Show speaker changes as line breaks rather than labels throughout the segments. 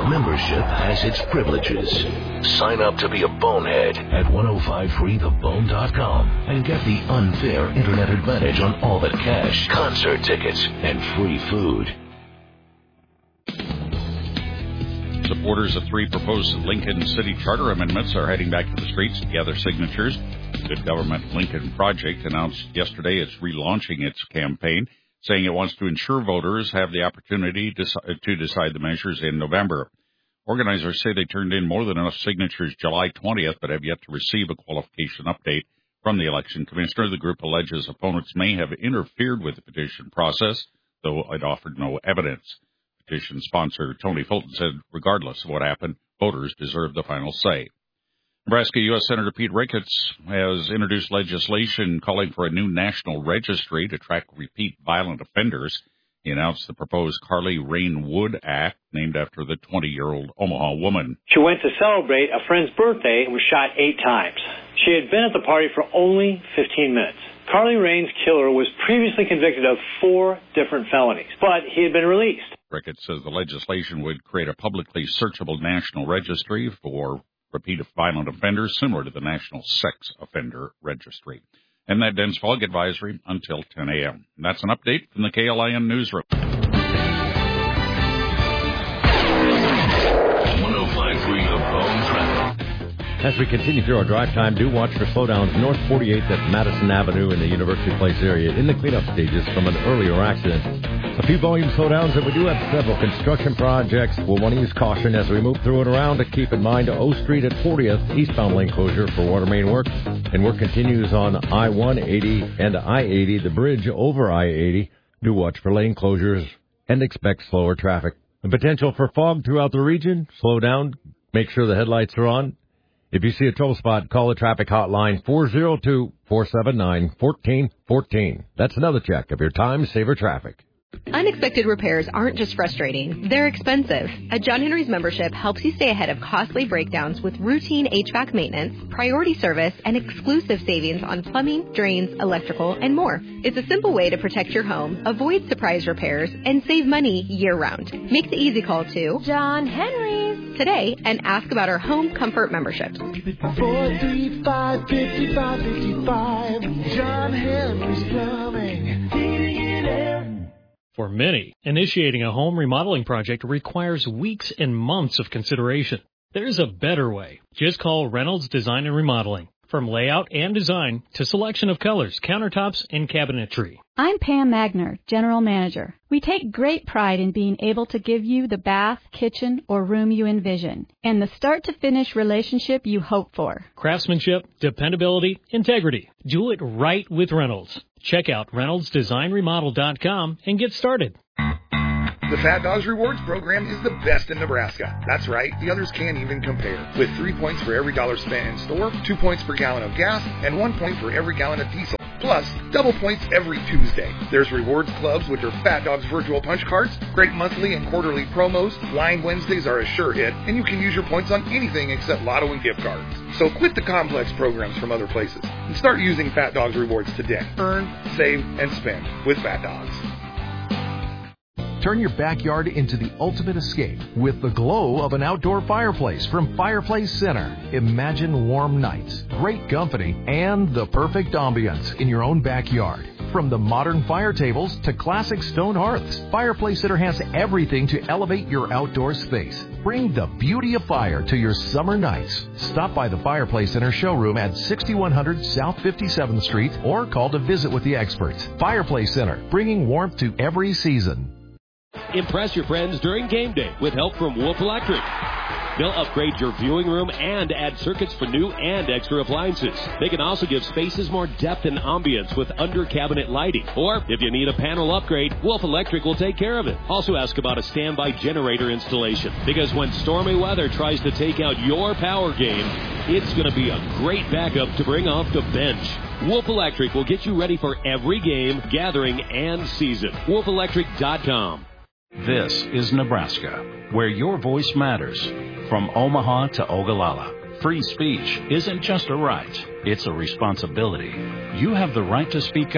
membership has its privileges. Sign up to be a bonehead at 1053thebone.com and get the unfair internet advantage on all the cash, concert tickets, and free food.
Supporters of 3 proposed Lincoln City Charter amendments are heading back to the streets to gather signatures. The Good Government Lincoln Project announced yesterday it's relaunching its campaign, saying it wants to ensure voters have the opportunity to decide the measures in November. Organizers say they turned in more than enough signatures July 20th, but have yet to receive a qualification update from the election commissioner. The group alleges opponents may have interfered with the petition process, though it offered no evidence. Petition sponsor Tony Fulton said, regardless of what happened, voters deserve the final say. Nebraska U.S. Senator Pete Ricketts has introduced legislation calling for a new national registry to track repeat violent offenders. He announced the proposed Carly Rain Wood Act, named after the 20-year-old Omaha woman.
She went to celebrate a friend's birthday and was shot 8 times. She had been at the party for only 15 minutes. Carly Rain's killer was previously convicted of 4 different felonies, but he had been released.
Ricketts says the legislation would create a publicly searchable national registry for repeat violent offenders, similar to the National Sex Offender Registry. And that dense fog advisory until 10 a.m. And that's an update from the KLIN Newsroom.
1053 The Bone Traffic.
As we continue through our drive time, do watch for slowdowns north 48th at Madison Avenue in the University Place area in the cleanup stages from an earlier accident. A few volume slowdowns, and we do have several construction projects. We'll want to use caution as we move through and around to keep in mind O Street at 40th, eastbound lane closure for water main work. And work continues on I-180 and I-80, the bridge over I-80. Do watch for lane closures and expect slower traffic. The potential for fog throughout the region. Slow down. Make sure the headlights are on. If you see a trouble spot, call the traffic hotline 402-479-1414. That's another check of your time-saver traffic.
Unexpected repairs aren't just frustrating, they're expensive. A John Henry's membership helps you stay ahead of costly breakdowns with routine HVAC maintenance, priority service, and exclusive savings on plumbing, drains, electrical, and more. It's a simple way to protect your home, avoid surprise repairs, and save money year-round. Make the easy call to
John Henry's
today and ask about our home comfort memberships.
435-5555, John Henry's Plumbing, heating and air.
For many, initiating a home remodeling project requires weeks and months of consideration. There's a better way. Just call Reynolds Design and Remodeling. From layout and design to selection of colors, countertops, and cabinetry.
I'm Pam Magner, General Manager. We take great pride in being able to give you the bath, kitchen, or room you envision, and the start-to-finish relationship you hope for.
Craftsmanship, dependability, integrity. Do it right with Reynolds. Check out ReynoldsDesignRemodel.com and get started.
The Fat Dogs Rewards program is the best in Nebraska. That's right, the others can't even compare. With 3 points for every dollar spent in store, 2 points per gallon of gas, and 1 point for every gallon of diesel. Plus, double points every Tuesday. There's rewards clubs, which are Fat Dogs virtual punch cards, great monthly and quarterly promos, Line Wednesdays are a sure hit, and you can use your points on anything except lotto and gift cards. So quit the complex programs from other places and start using Fat Dogs Rewards today. Earn, save, and spend with Fat Dogs.
Turn your backyard into the ultimate escape with the glow of an outdoor fireplace from Fireplace Center. Imagine warm nights, great company, and the perfect ambience in your own backyard. From the modern fire tables to classic stone hearths, Fireplace Center has everything to elevate your outdoor space. Bring the beauty of fire to your summer nights. Stop by the Fireplace Center showroom at 6100 South 57th Street or call to visit with the experts. Fireplace Center, bringing warmth to every season.
Impress your friends during game day with help from Wolf Electric. They'll upgrade your viewing room and add circuits for new and extra appliances. They can also give spaces more depth and ambience with under-cabinet lighting. Or, if you need a panel upgrade, Wolf Electric will take care of it. Also ask about a standby generator installation, because when stormy weather tries to take out your power game, it's going to be a great backup to bring off the bench. Wolf Electric will get you ready for every game, gathering, and season. WolfElectric.com.
This is Nebraska, where your voice matters. From Omaha to Ogallala, free speech isn't just a right, it's a responsibility. You have the right to speak up,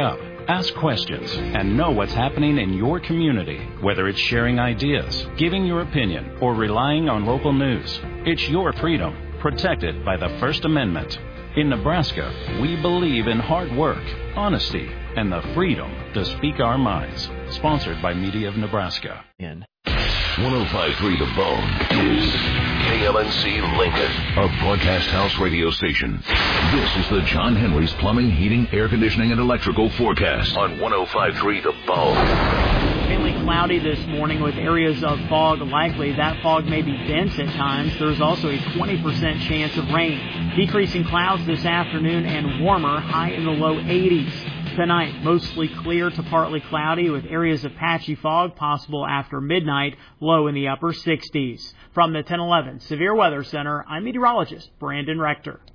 Ask questions and know what's happening in your community, whether it's sharing ideas, giving your opinion, or relying on local news. It's your freedom, protected by the First Amendment. In Nebraska, we believe in hard work, honesty, and the freedom to speak our minds. Sponsored by Media of Nebraska.
105.3 The Bone is KLNC Lincoln, a broadcast house radio station. This is the John Henry's Plumbing, Heating, Air Conditioning, and Electrical forecast on 105.3 The Bone.
Mainly cloudy this morning with areas of fog likely. That fog may be dense at times. There's also a 20% chance of rain. Decreasing clouds this afternoon and warmer, high in the low 80s. Tonight, mostly clear to partly cloudy with areas of patchy fog possible after midnight, low in the upper 60s. From the 1011 Severe Weather Center, I'm meteorologist Brandon Rector.